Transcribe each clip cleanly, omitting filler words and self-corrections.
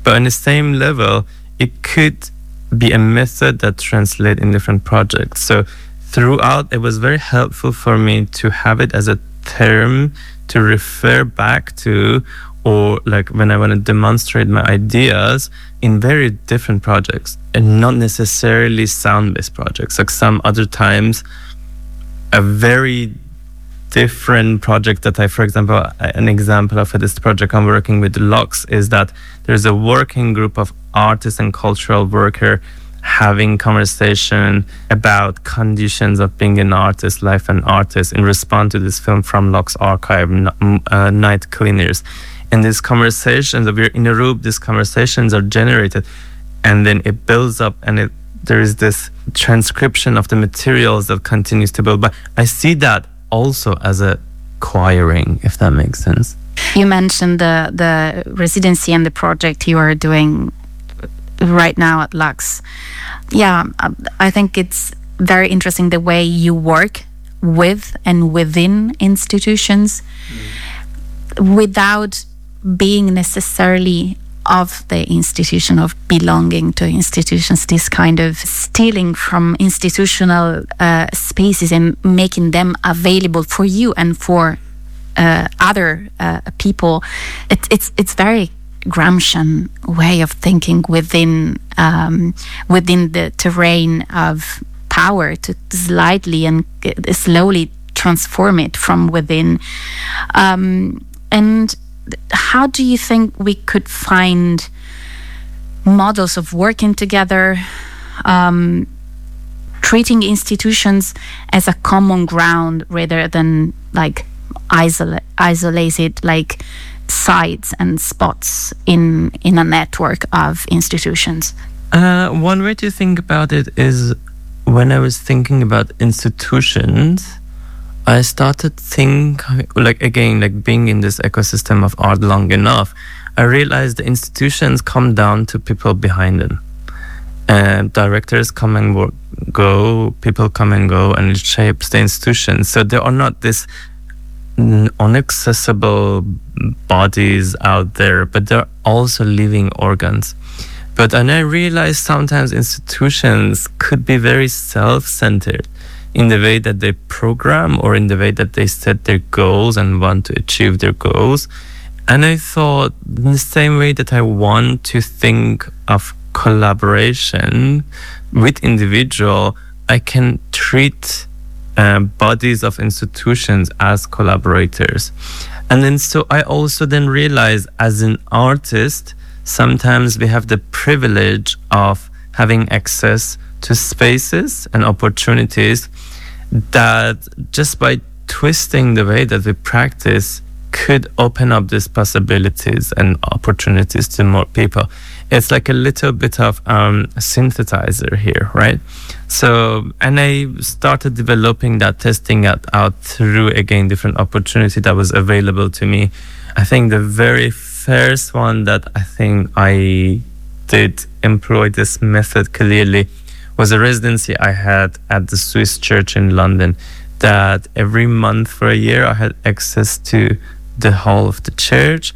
But on the same level, it could be a method that translates in different projects. So throughout, it was very helpful for me to have it as a term to refer back to, or like when I want to demonstrate my ideas in very different projects and not necessarily sound-based projects. Like some other times, a very different project that I, for example, an example of this project I'm working with Lux is that there's a working group of artists and cultural workers having conversation about conditions of being an artist, life an artist, in response to this film from Lux Archive, Night Cleaners. And these conversations, we're in a room, these conversations are generated, and then it builds up, and there is this transcription of the materials that continues to build. But I see that also as a choiring, if that makes sense. You mentioned the residency and the project you are doing right now at Lux. Yeah, I think it's very interesting the way you work with and within institutions without being necessarily of the institution, of belonging to institutions, this kind of stealing from institutional spaces and making them available for you and for other people. It's very Gramscian way of thinking within the terrain of power, to slightly and slowly transform it from within. And how do you think we could find models of working together, treating institutions as a common ground rather than like isolated like sites and spots in a network of institutions? One way to think about it is, when I was thinking about institutions, I started think like being in this ecosystem of art long enough, I realized the institutions come down to people behind them. Directors come and go, people come and go, and it shapes the institution. So there are not this inaccessible bodies out there, but they're also living organs. But and I realized sometimes institutions could be very self-centered in the way that they program or in the way that they set their goals and want to achieve their goals. And I thought, in the same way that I want to think of collaboration with individual, I can treat bodies of institutions as collaborators. And then so I also then realized, as an artist, sometimes we have the privilege of having access to spaces and opportunities that just by twisting the way that we practice could open up these possibilities and opportunities to more people. It's like a little bit of synthesizer here, right? So, and I started developing that, testing it out through, again, different opportunity that was available to me. I think the very first one that I think I did employ this method clearly was a residency I had at the Swiss Church in London, that every month for a year I had access to the hall of the church,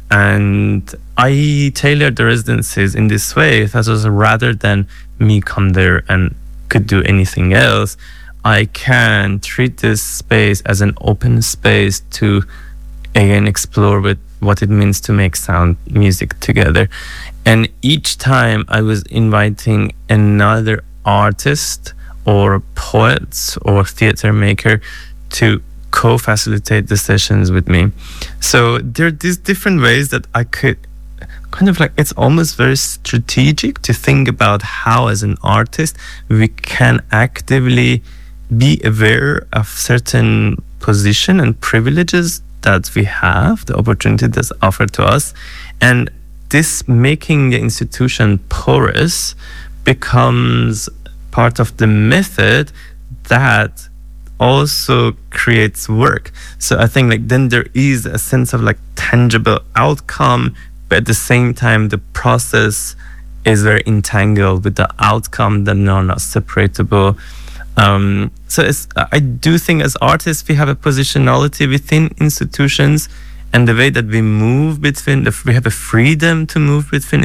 and I tailored the residencies in this way. That was, rather than me come there and could do anything else, I can treat this space as an open space to again explore with what it means to make sound music together. And each time I was inviting another artist or poets or theater maker to co-facilitate the sessions with me. So there are these different ways that I could kind of like, it's almost very strategic to think about how as an artist we can actively be aware of certain position and privileges that we have, the opportunity that's offered to us, and this making the institution porous becomes part of the method that also creates work. So I think like then there is a sense of like tangible outcome, but at the same time the process is very entangled with the outcome that are not separable. So I do think as artists we have a positionality within institutions, and the way that we move between, we have a freedom to move between